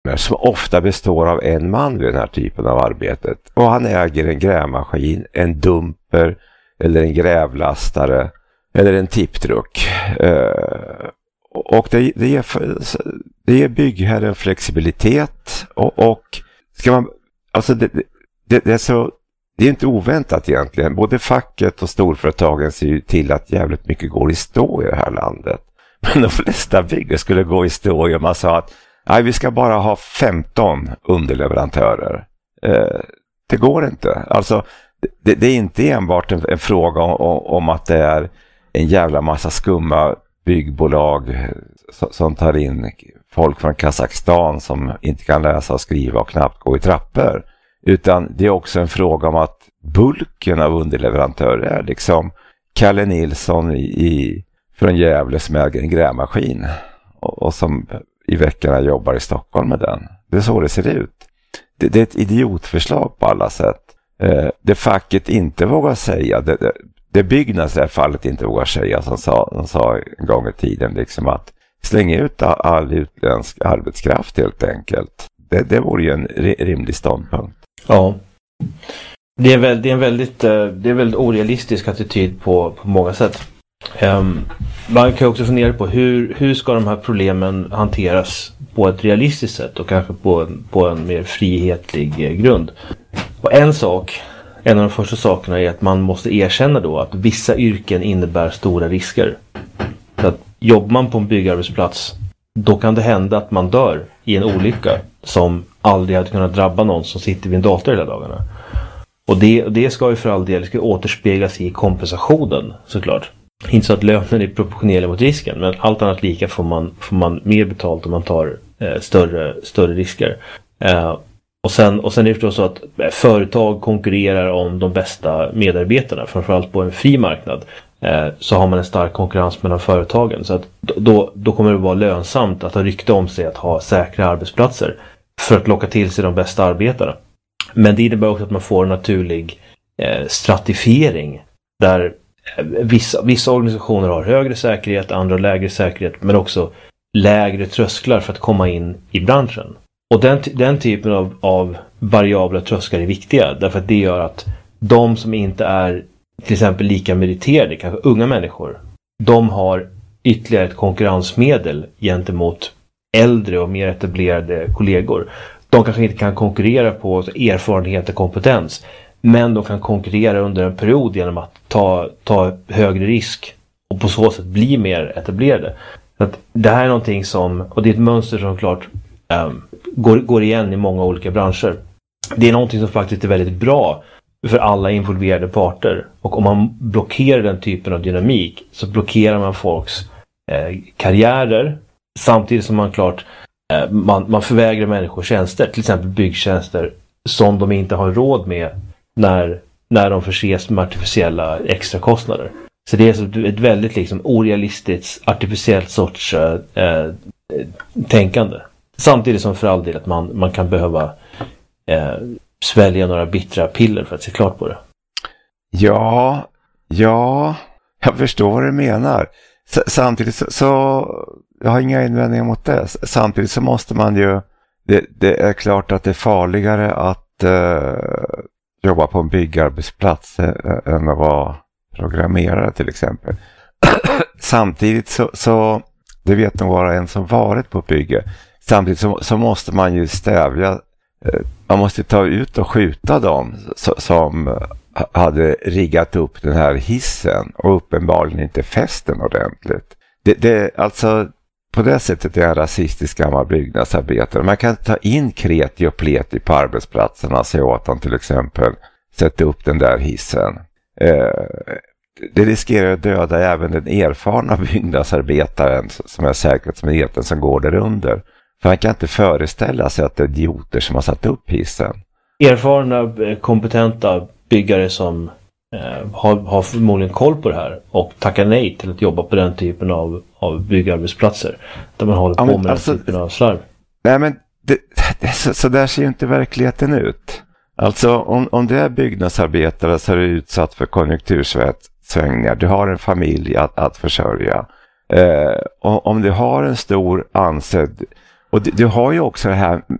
som ofta består av en man vid den här typen av arbetet. Och han äger en grävmaskin, en dumper eller en grävlastare eller en tipptruck. Och det ger byggherren flexibilitet och ska man, alltså det är så, det är inte oväntat egentligen. Både facket och storföretagen ser ju till att jävligt mycket går i stå i det här landet. Men de flesta bygger skulle gå i stå om man sa att nej, vi ska bara ha 15 underleverantörer. Det går inte. Alltså, det är inte enbart en fråga om att det är en jävla massa skumma byggbolag som tar in folk från Kazakstan som inte kan läsa och skriva och knappt gå i trappor. Utan det är också en fråga om att bulken av underleverantörer är liksom Kalle Nilsson från Gävle som äger en grävmaskin och som i veckorna jobbar i Stockholm med den. Det är så det ser ut. Det är ett idiotförslag på alla sätt. Det facket inte vågar säga, det Byggnads i det här fallet inte vågar säga, som sa en gång i tiden liksom att slänga ut all utländsk arbetskraft helt enkelt. Det vore ju en rimlig ståndpunkt. Ja. Det är en väldigt orealistisk attityd på många sätt. Man kan också fundera på hur ska de här problemen hanteras på ett realistiskt sätt och kanske på en mer frihetlig grund. Och en av de första sakerna är att man måste erkänna då att vissa yrken innebär stora risker. Så att jobbar man på en byggarbetsplats, då kan det hända att man dör i en olycka som aldrig hade kunnat drabba någon som sitter vid en dator hela dagarna. Och det ska ju för all del återspeglas i kompensationen såklart. Inte så att lönen är proportionell mot risken, men allt annat lika får man mer betalt om man tar större risker. Och sen är det förstås så att företag konkurrerar om de bästa medarbetarna, framförallt på en fri marknad. Så har man en stark konkurrens mellan företagen, så att då kommer det vara lönsamt att ha rykte om sig att ha säkra arbetsplatser för att locka till sig de bästa arbetarna. Men det innebär också att man får en naturlig stratifiering där vissa organisationer har högre säkerhet, andra har lägre säkerhet, men också lägre trösklar för att komma in i branschen. Och den typen av variabla trösklar är viktiga, därför att det gör att de som inte är till exempel lika meriterade, kanske unga människor, de har ytterligare ett konkurrensmedel gentemot äldre och mer etablerade kollegor. De kanske inte kan konkurrera på erfarenhet och kompetens, men de kan konkurrera under en period genom att ta högre risk och på så sätt bli mer etablerade. Så att det här är någonting och det är ett mönster som klart går igen i många olika branscher. Det är någonting som faktiskt är väldigt bra för alla involverade parter. Och om man blockerar den typen av dynamik så blockerar man folks karriärer, samtidigt som man klart man förvägrar människor tjänster, till exempel byggtjänster, som de inte har råd med när de förses med artificiella extra kostnader. Så det är så ett väldigt liksom orealistiskt, artificiellt sorts tänkande. Samtidigt som för all del att man kan behöva svälja några bittra piller för att se klart på det. Ja, jag förstår vad du menar. Samtidigt så jag har inga invändningar mot det. Samtidigt så måste man ju, det är klart att det är farligare att jobba på en byggarbetsplats än att vara programmerare till exempel. Samtidigt så det vet nog bara en som varit på bygge. Samtidigt så måste man ju stävja, man måste ta ut och skjuta dem som hade riggat upp den här hissen och uppenbarligen inte fästen ordentligt. Det alltså på det sättet är en rasistisk gammal byggnadsarbetare. Man kan ta in kreti och pleti på arbetsplatserna, se åt dem till exempel sätta upp den där hissen. Det riskerar att döda även den erfarna byggnadsarbetaren som är säkerhetsmyndigheten som går där under. För han kan inte föreställa sig att det är idioter som har satt upp hissen. Erfarna, kompetenta byggare som har förmodligen koll på det här och tackar nej till att jobba på den typen av byggarbetsplatser där man håller på med den typen av slarv. Nej, men så där ser ju inte verkligheten ut. Alltså om det är byggnadsarbetare så är du utsatt för konjunktursvängningar. Du har en familj att försörja. Om du har en stor ansedd Och du har ju också det här